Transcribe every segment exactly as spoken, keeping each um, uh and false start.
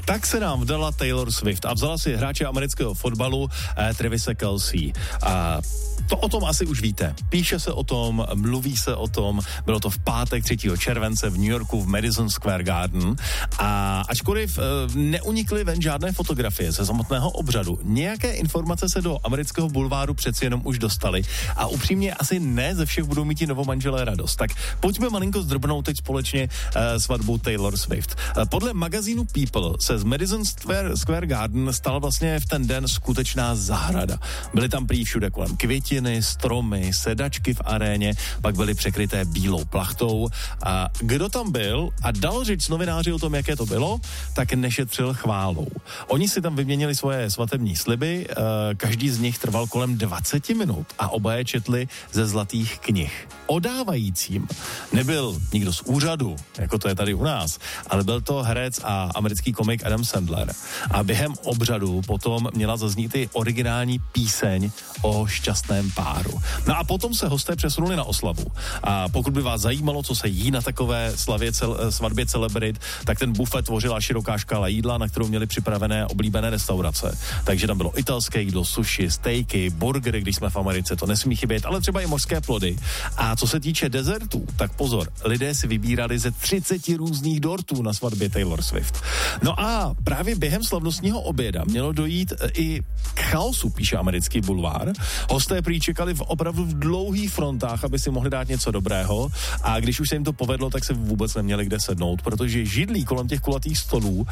Tak se nám vdala Taylor Swift a vzala si hráče amerického fotbalu eh, Travise Kelce. A to o tom asi už víte. Píše se o tom, mluví se o tom, bylo to v pátek třetího července v New Yorku v Madison Square Garden a ačkoliv e, neunikly ven žádné fotografie ze samotného obřadu, nějaké informace se do amerického bulváru přeci jenom už dostaly a upřímně asi ne ze všech budou mít ti novomanželé radost. Tak pojďme malinko zdrbnout teď společně e, svatbu Taylor Swift. E, podle magazínu People se z Madison Square, Square Garden stala vlastně v ten den skutečná zahrada. Byly tam prý všude kolem květi, stromy, sedačky v aréně, pak byly překryté bílou plachtou a kdo tam byl a dal říct novináři o tom, jaké to bylo, tak nešetřil chválou. Oni si tam vyměnili svoje svatební sliby, každý z nich trval kolem dvacet minut a oba je četli ze zlatých knih. Odávajícím nebyl nikdo z úřadu, jako to je tady u nás, ale byl to herec a americký komik Adam Sandler. A během obřadu potom měla zaznít i originální píseň o šťastném páru. No a potom se hosté přesunuli na oslavu. A pokud by vás zajímalo, co se jí na takové slavě cel, svatbě celebrit, tak ten bufet tvořila široká škála jídla, na kterou měli připravené oblíbené restaurace. Takže tam bylo italské jídlo, sushi, stejky, burgery, když jsme v Americe, to nesmí chybět, ale třeba i mořské plody. A co se týče dezertů, tak pozor, lidé si vybírali ze třicet různých dortů na svatbě Taylor Swift. No a právě během slavnostního oběda mělo dojít i k chaosu, píše americký bulvár. Hosté prý čekali v opravdu v dlouhých frontách, aby si mohli dát něco dobrého a když už se jim to povedlo, tak se vůbec neměli kde sednout, protože židlí kolem těch kulatých stolů uh,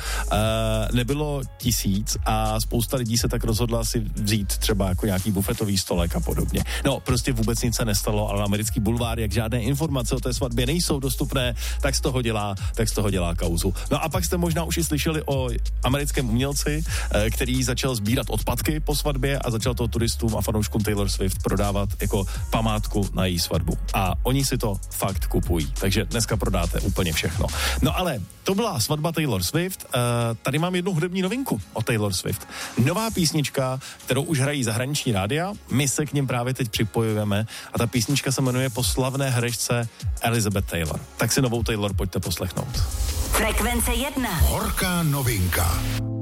nebylo tisíc a spousta lidí se tak rozhodla si vzít třeba jako nějaký bufetový stolek a podobně. No, prostě vůbec nic se nestalo, ale americký bulvár, jak žádné informace o té svatbě nejsou dostupné, tak z toho dělá, tak z toho dělá kauzu. No a pak jste možná už i slyšeli o americkém umělci, uh, který začal sbírat odpadky po svatbě a začal to turistům a fanouškům Taylor Swift prodávat jako památku na její svatbu. A oni si to fakt kupují. Takže dneska prodáte úplně všechno. No ale to byla svatba Taylor Swift. Uh, tady mám jednu hudební novinku o Taylor Swift. Nová písnička, kterou už hrají zahraniční rádia. My se k něm právě teď připojujeme a ta písnička se jmenuje po slavné herečce Elizabeth Taylor. Tak si novou Taylor pojďte poslechnout. Frekvence jedna. Horká novinka.